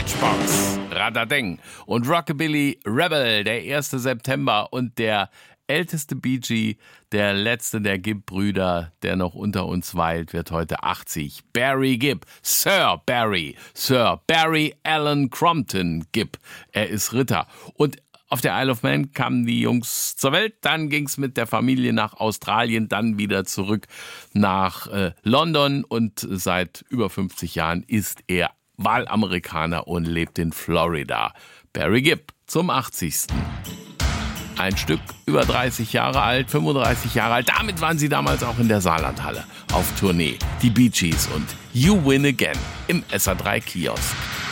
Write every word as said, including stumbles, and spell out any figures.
Matchbox, Radadeng und Rockabilly Rebel, der erste September und der älteste Bee Gee, der letzte der Gibb-Brüder, der noch unter uns weilt, wird heute achtzig. Barry Gibb, Sir Barry, Sir Barry Allen Crompton Gibb. Er ist Ritter. Und auf der Isle of Man kamen die Jungs zur Welt, dann ging's mit der Familie nach Australien, dann wieder zurück nach äh, London und seit über fünfzig Jahren ist er Wahlamerikaner und lebt in Florida. Barry Gibb zum achtzigsten Ein Stück über dreißig Jahre alt, fünfunddreißig Jahre alt. Damit waren sie damals auch in der Saarlandhalle auf Tournee. Die Bee Gees und You Win Again im S A drei Kiosk.